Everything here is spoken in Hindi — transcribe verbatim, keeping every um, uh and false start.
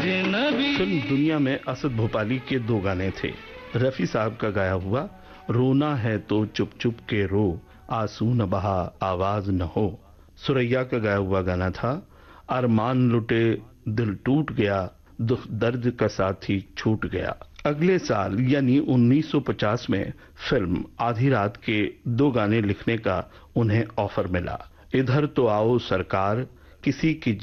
फिल्म दुनिया में असद भोपाली के दो गाने थे। रफी साहब का गाया हुआ रोना है तो चुप चुप के रो, आंसू न बहा आवाज न हो। सुरैया का गाया हुआ गाना था अरमान लुटे दिल टूट गया, दुख दर्द का साथी छूट गया। अगले साल यानी उन्नीस सौ पचास में फिल्म आधी रात के दो गाने लिखने का उन्हें ऑफर मिला। इधर तो आओ सरकार, किसी की